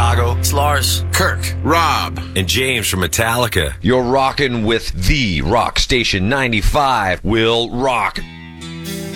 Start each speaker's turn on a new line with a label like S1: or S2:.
S1: Chicago, it's Lars, Kirk,
S2: Rob,
S1: and James from Metallica.
S3: You're rocking with the Rock Station 95. Will rock.